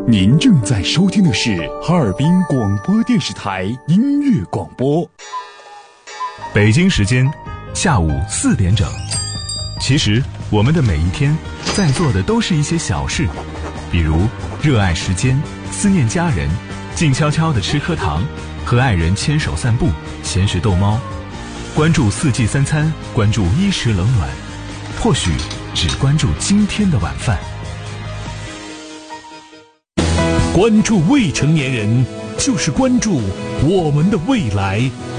您正在收听的是哈尔滨广播电视台音乐广播。 北京时间下午4点整。其实我们的每一天在做的都是一些小事，比如热爱时间，思念家人，静悄悄地吃颗糖，和爱人牵手散步，闲时逗猫，关注4季3餐，关注衣食冷暖，或许只关注今天的晚饭。 关注未成年人，就是关注我们的未来。